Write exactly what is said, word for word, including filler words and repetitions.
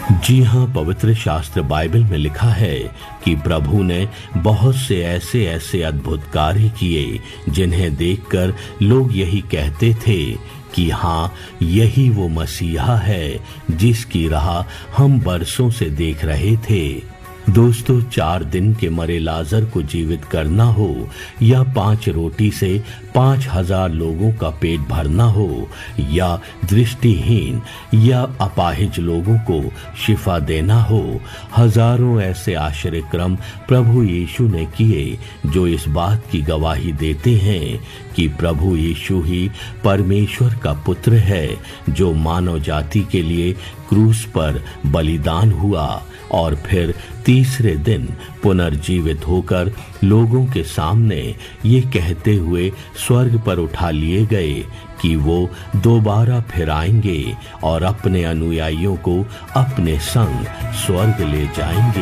जी हाँ, पवित्र शास्त्र बाइबल में लिखा है कि प्रभु ने बहुत से ऐसे ऐसे अद्भुत कार्य किए जिन्हें देखकर लोग यही कहते थे कि हाँ, यही वो मसीहा है जिसकी राह हम बरसों से देख रहे थे। दोस्तों, चार दिन के मरे लाजर को जीवित करना हो या पांच रोटी से पांच हजार लोगों का पेट भरना हो या दृष्टिहीन या अपाहिज लोगों को शिफा देना हो, हजारों ऐसे आश्चर्य क्रम प्रभु यीशु ने किए जो इस बात की गवाही देते हैं कि प्रभु यीशु ही परमेश्वर का पुत्र है जो मानव जाति के लिए क्रूस पर बलिदान हुआ और फिर तीसरे दिन पुनर्जीवित होकर लोगों के सामने ये कहते हुए स्वर्ग पर उठा लिए गए कि वो दोबारा फिर आएंगे और अपने अनुयायियों को अपने संग स्वर्ग ले जाएंगे।